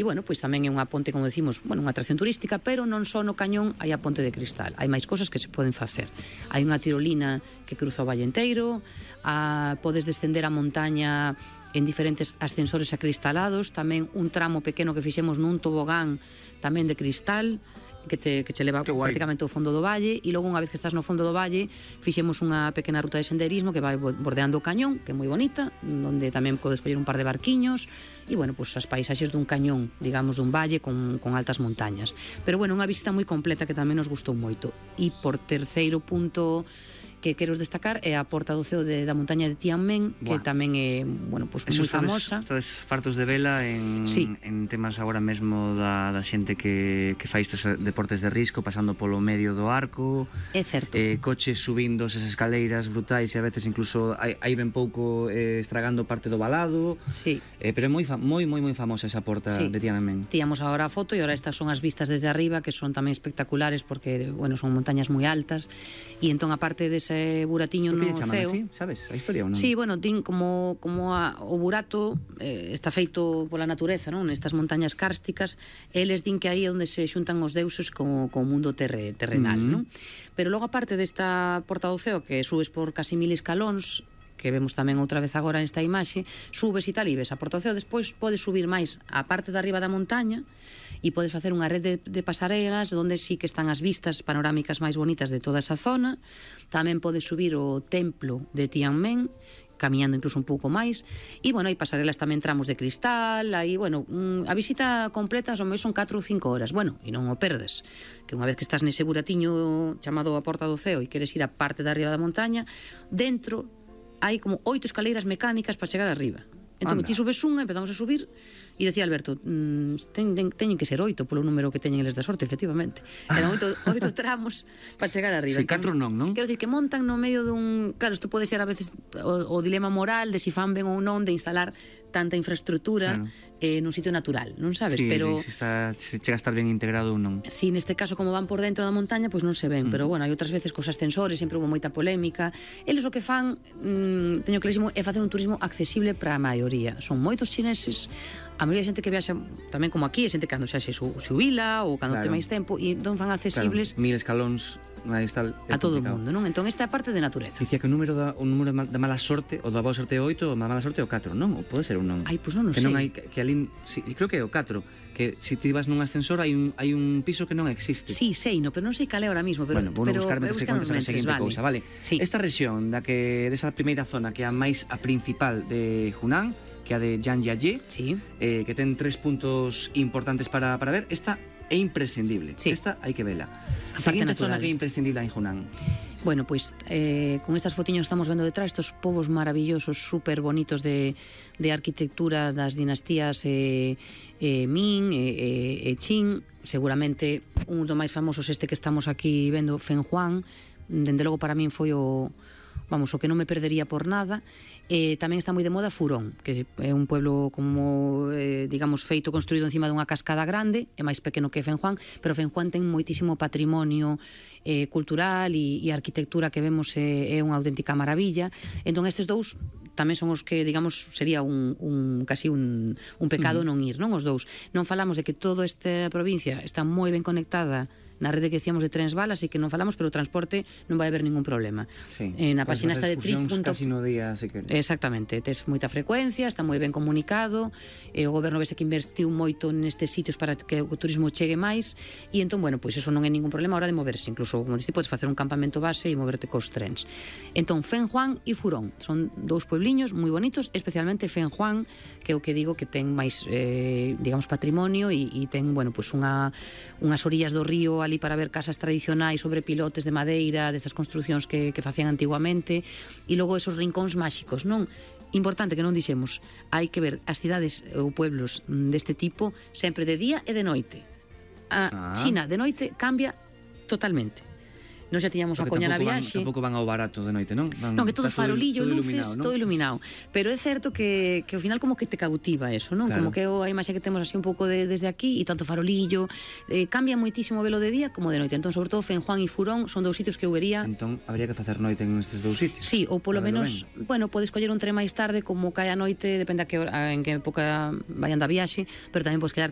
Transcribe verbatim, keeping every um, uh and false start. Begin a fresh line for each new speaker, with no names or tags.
bueno, pois tamén é unha ponte, como decimos, bueno, unha atracción turística, pero non só no cañón hai a ponte de cristal, hai máis cosas que se poden facer. Hai unha tirolina que cruza o valle inteiro, a, podes descender a montaña en diferentes ascensores acristalados, tamén un tramo pequeno que fixemos nun tobogán tamén de cristal, que te, que che leva prácticamente ao fondo do valle, e logo unha vez que estás no fondo do valle fixemos unha pequena ruta de senderismo que vai bordeando o cañón, que é moi bonita, onde tamén podes coller un par de barquiños e, bueno, pues as paisaxes dun cañón, digamos, dun valle con, con altas montañas. Pero, bueno, unha visita moi completa que tamén nos gustou moito. E por terceiro punto que quero destacar é a Porta do Ceo de, da montaña de Tianmen, que Buah. tamén é, bueno, pues, moi famosa.
Estades fartos de vela en,
sí.
en temas agora mesmo da, da xente que, que fai estes deportes de risco, pasando polo medio do arco.
É certo.
Eh, coches subindo esas escaleiras brutais e a veces incluso hai, hai ben pouco eh, estragando parte do valado.
Sí.
Eh, pero é moi, moi, moi, moi famosa esa porta sí. de Tianmen.
Tíamos agora a foto e agora estas son as vistas desde arriba, que son tamén espectaculares porque, bueno, son montañas moi altas, e entón a parte dese buratiño no ceo,
así, sabes? A historia ou non?
Sí, bueno, tin como, como a, o burato eh, está feito pola natureza, non? Nestas montañas kársticas, eles din que aí é onde se xuntan os deuses co, co mundo terre, terrenal, mm. non? Pero logo a parte desta Porta do Ceo, que subes por casi mil escalóns, que vemos tamén outra vez agora nesta imaxe, subes e tal e ves a Porta do Ceo, despois podes subir máis a parte de arriba da montaña e podes facer unha rede de, de pasarelas onde sí que están as vistas panorámicas máis bonitas de toda esa zona. Tamén podes subir o templo de Tianmen, camiñando incluso un pouco máis, e, bueno, hai pasarelas tamén, tramos de cristal, aí, bueno, a visita completa son son catro ou cinco horas, bueno, e non o perdes, que unha vez que estás nese buratiño chamado a Porta do Ceo e queres ir a parte de arriba da montaña, dentro hai como oito escaleiras mecánicas para chegar arriba. Entón, ti subes unha, empezamos a subir, e decía Alberto, mmm, ten, ten, teñen que ser oito polo número que teñen eles da sorte, efectivamente. Eran oito, oito tramos para chegar arriba.
Si, catro non, non?
Quero dicir que montan no medio dun... Claro, isto pode ser a veces o, o dilema moral de si fan ben ou non de instalar tanta infraestructura claro. eh, nun sitio natural, non sabes?
Sí,
pero
se, está, se chega a estar ben integrado ou non.
Si, neste caso, como van por dentro da montaña, pois pues non se ven, mm. pero, bueno, hai outras veces cos ascensores, sempre hubo moita polémica. Eles o que fan, mmm, teño clarísimo, é facer un turismo accesible para a maioría. Son moitos chineses, a maioría de xente que viaxa tamén como aquí, é xente que cando xa se xubila ou cando claro. ten máis tempo, e entón fan accesibles
claro. mil escalóns Está,
a todo o mundo, non? Entón esta é a parte de natureza.
Dicía que o número da, o número da mala sorte, o da boa sorte é oito, o da mala sorte é o catro, non? Ou pode ser un non?
Ai, pois non, non
que
sei.
Non hai, que ali, sí, creo que é o catro, que se ti vas nun ascensor hai un, hai un piso que non existe.
Sí, sei, no, pero non sei cal é ahora mismo, pero
bueno, vou
pero
buscar mentre que contes a seguinte
vale.
cousa, vale?
Sí.
Esta rexión da que desa primeira zona que é a máis a principal de Hunan, que é a de Zhangjiajie,
sí.
eh, que ten tres puntos importantes para, para ver, esta é imprescindible.
Sí.
Esta hai que vela.
A
seguinte zona que é imprescindible en Hunan.
Bueno, pois pues, eh, con estas fotiños estamos vendo detrás estos povos maravillosos, super bonitos de, de arquitectura das dinastías eh, eh, Ming e eh, eh, Qing. Seguramente un dos máis famosos este que estamos aquí vendo, Fenghuang. Dende logo para min foi o, vamos, o que non me perdería por nada. Eh, tamén está moi de moda Furón, que é un pueblo como, eh, digamos, feito, construído encima dunha cascada grande, é máis pequeno que Fenghuang, pero Fenghuang ten moitísimo patrimonio eh, cultural e, e arquitectura que vemos é, é unha auténtica maravilla. Entón estes dous tamén son os que, digamos, sería un, un casi un, un pecado uh -huh. non ir, non os dous. Non falamos de que toda esta provincia está moi ben conectada na rede que decíamos de trens balas e que non falamos, pero o transporte non vai haber ningún problema.
Sí,
eh, na páxina esta de trip.
Casi no día, así que...
Exactamente, tes moita frecuencia, está moi ben comunicado, e o goberno vese que investiu moito nestes sitios para que o turismo chegue máis, e entón, bueno, pois eso non é ningún problema a hora de moverse, incluso, como diste, podes facer un campamento base e moverte cos trens. Entón, Fenghuang e Furón son dous puebliños moi bonitos, especialmente Fenghuang, que é o que digo que ten máis, eh, digamos, patrimonio e, e ten, bueno, pois unha, unhas orillas do río ali para ver casas tradicionais sobre pilotes de madeira, destas construcións que, que facían antiguamente, e logo esos rincóns máxicos, non? Importante que non dixemos, hai que ver as cidades ou pueblos deste tipo sempre de día e de noite. A ah. China de noite cambia totalmente. Non xa tiñamos a coña na viaxe.
Tampouco van ao barato de noite, non? Van,
non, que todo farolillo,
todo, todo
luces,
iluminado,
todo iluminado. Pero é certo que, que ao final como que te cautiva eso, non? Claro. Como que a imaxe que temos así un pouco de, desde aquí, e tanto farolillo, eh, cambia moitísimo o velo de día como de noite. Entón, sobre todo, Fenghuang e Furón son dous sitios que eu vería...
Entón, habría que facer noite en estes dous sitios?
Sí, ou polo menos, ben. bueno, podes coller un tren máis tarde, como cae a noite, depende a que, a, en que época vayan da viaxe, pero tamén podes quedarte